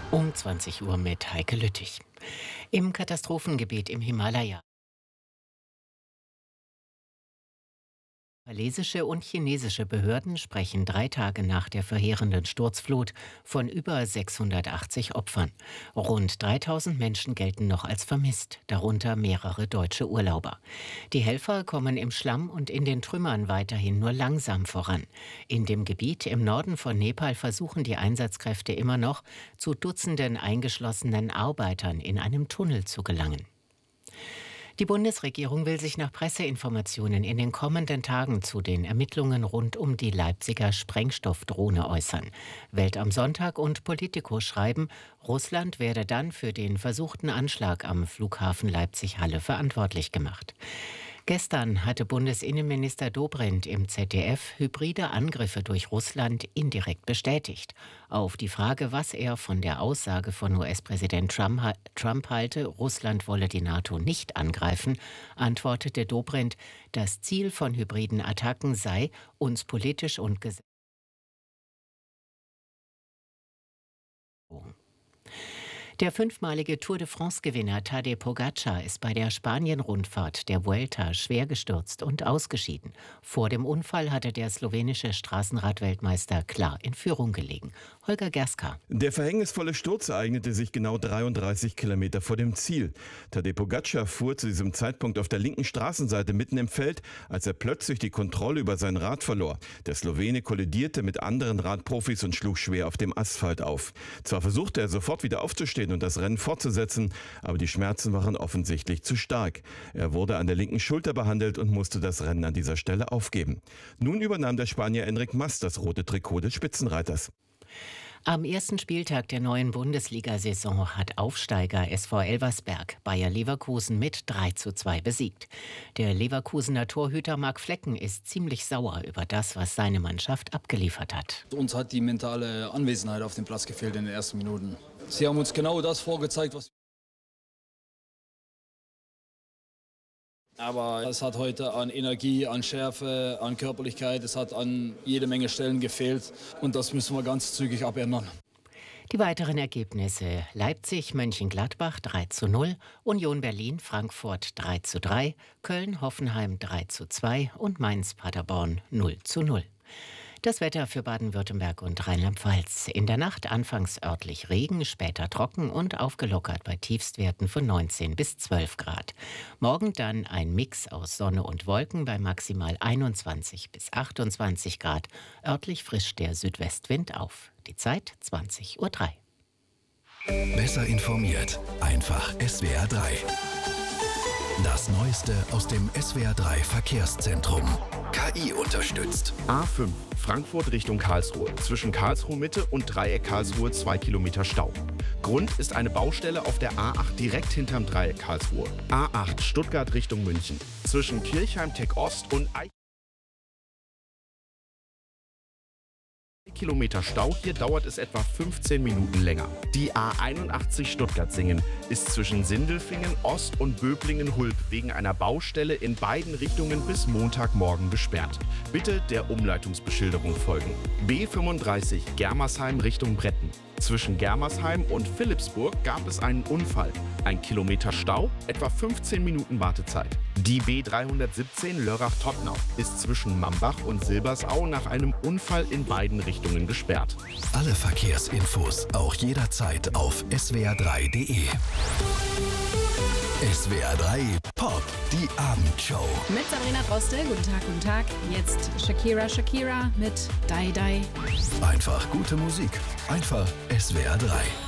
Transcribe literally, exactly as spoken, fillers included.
Um zwanzig Uhr mit Heike Lüttich. Im Katastrophengebiet im Himalaya. Malesische und chinesische Behörden sprechen drei Tage nach der verheerenden Sturzflut von über sechshundertachtzig Opfern. Rund dreitausend Menschen gelten noch als vermisst, darunter mehrere deutsche Urlauber. Die Helfer kommen im Schlamm und in den Trümmern weiterhin nur langsam voran. In dem Gebiet im Norden von Nepal versuchen die Einsatzkräfte immer noch, zu Dutzenden eingeschlossenen Arbeitern in einem Tunnel zu gelangen. Die Bundesregierung will sich nach Presseinformationen in den kommenden Tagen zu den Ermittlungen rund um die Leipziger Sprengstoffdrohne äußern. Welt am Sonntag und Politico schreiben, Russland werde dann für den versuchten Anschlag am Flughafen Leipzig-Halle verantwortlich gemacht. Gestern hatte Bundesinnenminister Dobrindt im Z D F hybride Angriffe durch Russland indirekt bestätigt. Auf die Frage, was er von der Aussage von U S-Präsident Trump, Trump halte, Russland wolle die NATO nicht angreifen, antwortete Dobrindt, das Ziel von hybriden Attacken sei, uns politisch und gesetzlich. Der fünfmalige Tour-de-France-Gewinner Tadej Pogačar ist bei der Spanien-Rundfahrt der Vuelta schwer gestürzt und ausgeschieden. Vor dem Unfall hatte der slowenische Straßenradweltmeister klar in Führung gelegen. Holger Gerska. Der verhängnisvolle Sturz ereignete sich genau dreiunddreißig Kilometer vor dem Ziel. Tadej Pogačar fuhr zu diesem Zeitpunkt auf der linken Straßenseite mitten im Feld, als er plötzlich die Kontrolle über sein Rad verlor. Der Slowene kollidierte mit anderen Radprofis und schlug schwer auf dem Asphalt auf. Zwar versuchte er sofort wieder aufzustehen und das Rennen fortzusetzen, aber die Schmerzen waren offensichtlich zu stark. Er wurde an der linken Schulter behandelt und musste das Rennen an dieser Stelle aufgeben. Nun übernahm der Spanier Enric Mas das rote Trikot des Spitzenreiters. Am ersten Spieltag der neuen Bundesliga-Saison hat Aufsteiger S V Elversberg Bayer Leverkusen mit drei zu zwei besiegt. Der Leverkusener Torhüter Marc Flecken ist ziemlich sauer über das, was seine Mannschaft abgeliefert hat. Uns hat die mentale Anwesenheit auf dem Platz gefehlt in den ersten Minuten. Sie haben uns genau das vorgezeigt, was... Aber es hat heute an Energie, an Schärfe, an Körperlichkeit, es hat an jede Menge Stellen gefehlt und das müssen wir ganz zügig abändern. Die weiteren Ergebnisse: Leipzig, Mönchengladbach drei zu null, Union Berlin, Frankfurt drei zu drei, Köln, Hoffenheim drei zu zwei und Mainz, Paderborn null zu null. Das Wetter für Baden-Württemberg und Rheinland-Pfalz. In der Nacht anfangs örtlich Regen, später trocken und aufgelockert bei Tiefstwerten von neunzehn bis zwölf Grad. Morgen dann ein Mix aus Sonne und Wolken bei maximal einundzwanzig bis achtundzwanzig Grad. Örtlich frischt der Südwestwind auf. Die Zeit zwanzig Uhr drei. Besser informiert. Einfach S W R drei. Das Neueste aus dem S W R drei Verkehrszentrum. K I unterstützt. A fünf, Frankfurt Richtung Karlsruhe. Zwischen Karlsruhe Mitte und Dreieck Karlsruhe zwei Kilometer Stau. Grund ist eine Baustelle auf der A acht direkt hinterm Dreieck Karlsruhe. A acht, Stuttgart Richtung München. Zwischen Kirchheim Tech Ost und Eich Kilometer Stau, hier dauert es etwa fünfzehn Minuten länger. Die A einundachtzig Stuttgart-Singen ist zwischen Sindelfingen, Ost und Böblingen-Hulb wegen einer Baustelle in beiden Richtungen bis Montagmorgen gesperrt. Bitte der Umleitungsbeschilderung folgen. B fünfunddreißig Germersheim Richtung Bretten. Zwischen Germersheim und Philippsburg gab es einen Unfall. Ein Kilometer Stau, etwa fünfzehn Minuten Wartezeit. Die B dreihundertsiebzehn Lörrach-Todtnau ist zwischen Mambach und Silbersau nach einem Unfall in beiden Richtungen gesperrt. Alle Verkehrsinfos auch jederzeit auf S W R drei punkt de. S W R drei Pop, die Abendshow. Mit Sabrina Droste, guten Tag, guten Tag. Jetzt Shakira, Shakira mit Die Die. Einfach gute Musik. Einfach S W R drei.